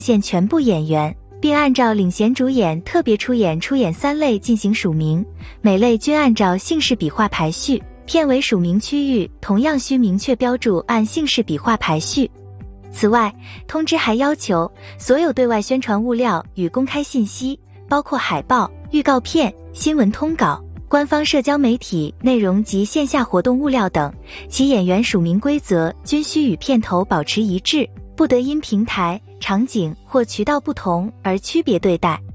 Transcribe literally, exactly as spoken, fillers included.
现全部演员，并按照领衔主演、特别出演、出演三类进行署名，每类均按照姓氏笔画排序。片尾署名区域同样需明确标注按姓氏笔画排序。此外，通知还要求所有对外宣传物料与公开信息，包括海报、预告片、新闻通稿、官方社交媒体内容及线下活动物料等，其演员署名规则均须与片头保持一致，不得因平台、场景或渠道不同而区别对待。